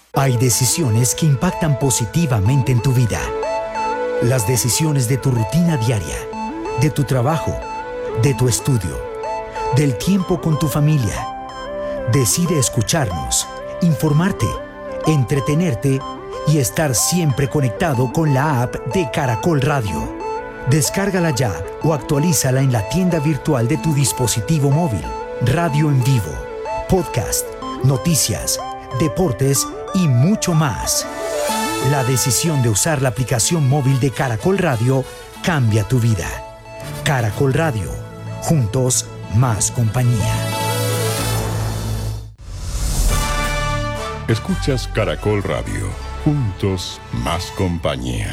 Hay decisiones que impactan positivamente en tu vida. Las decisiones de tu rutina diaria, de tu trabajo, de tu estudio, del tiempo con tu familia. Decide escucharnos, informarte, entretenerte y estar siempre conectado con la app de Caracol Radio. Descárgala ya o actualízala en la tienda virtual de tu dispositivo móvil. Radio en vivo, podcast, noticias, deportes y mucho más. La decisión de usar la aplicación móvil de Caracol Radio cambia tu vida. Caracol Radio, juntos más compañía. Escuchas Caracol Radio, juntos más compañía.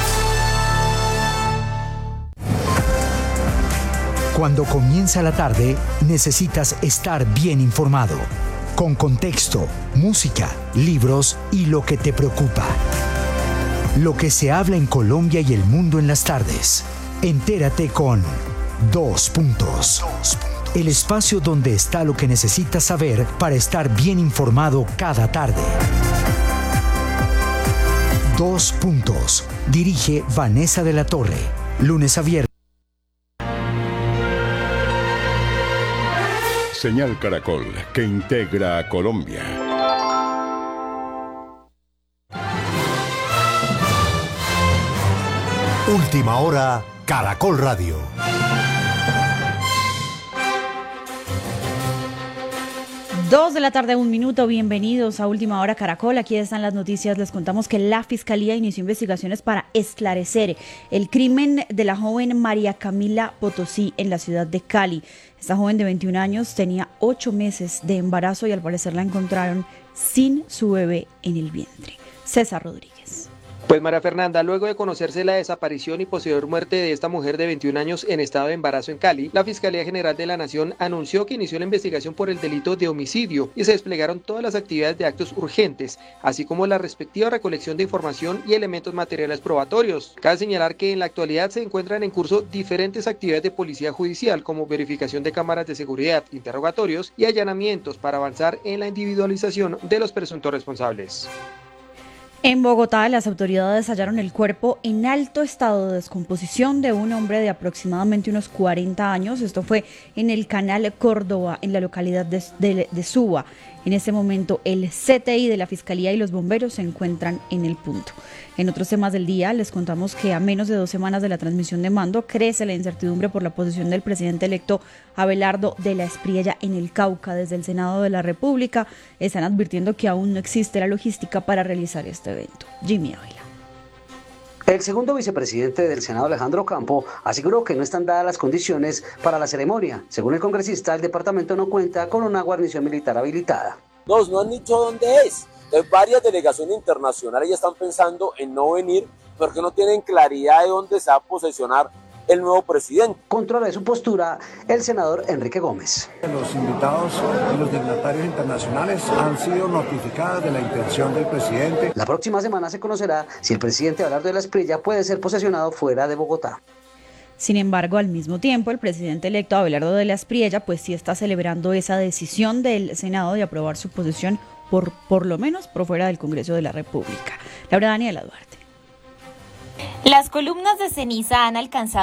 Cuando comienza la tarde, necesitas estar bien informado, con contexto, música, libros y lo que te preocupa. Lo que se habla en Colombia y el mundo en las tardes. Entérate con Dos Puntos. El espacio donde está lo que necesitas saber para estar bien informado cada tarde. Dos Puntos. Dirige Vanessa de la Torre. Lunes a viernes. Señal Caracol, que integra a Colombia. Última hora, Caracol Radio. Dos de la tarde, 1 minuto. Bienvenidos a Última Hora Caracol. Aquí están las noticias. Les contamos que la Fiscalía inició investigaciones para esclarecer el crimen de la joven María Camila Potosí en la ciudad de Cali. Esta joven de 21 años tenía 8 meses de embarazo y al parecer la encontraron sin su bebé en el vientre. César Rodríguez. Pues María Fernanda, luego de conocerse la desaparición y posterior muerte de esta mujer de 21 años en estado de embarazo en Cali, la Fiscalía General de la Nación anunció que inició la investigación por el delito de homicidio y se desplegaron todas las actividades de actos urgentes, así como la respectiva recolección de información y elementos materiales probatorios. Cabe señalar que en la actualidad se encuentran en curso diferentes actividades de policía judicial, como verificación de cámaras de seguridad, interrogatorios y allanamientos para avanzar en la individualización de los presuntos responsables. En Bogotá, las autoridades hallaron el cuerpo en alto estado de descomposición de un hombre de aproximadamente unos 40 años. Esto fue en el Canal Córdoba, en la localidad de Suba. En este momento, el CTI de la Fiscalía y los bomberos se encuentran en el punto. En otros temas del día, les contamos que a menos de 2 semanas de la transmisión de mando, crece la incertidumbre por la posición del presidente electo Abelardo de la Espriella en el Cauca. Desde el Senado de la República están advirtiendo que aún no existe la logística para realizar este evento. Jimmy Ávila. El segundo vicepresidente del Senado, Alejandro Campo, aseguró que no están dadas las condiciones para la ceremonia. Según el congresista, el departamento no cuenta con una guarnición militar habilitada. No han dicho dónde es. Entonces, varias delegaciones internacionales ya están pensando en no venir porque no tienen claridad de dónde se va a posesionar el nuevo presidente. Controla de su postura el senador Enrique Gómez. Los invitados y los dignatarios internacionales han sido notificados de la intención del presidente. La próxima semana se conocerá si el presidente Abelardo de la Espriella puede ser posesionado fuera de Bogotá. Sin embargo, al mismo tiempo, el presidente electo Abelardo de la Espriella pues sí está celebrando esa decisión del Senado de aprobar su posesión por lo menos por fuera del Congreso de la República. Laura Daniela Duarte. Las columnas de ceniza han alcanzado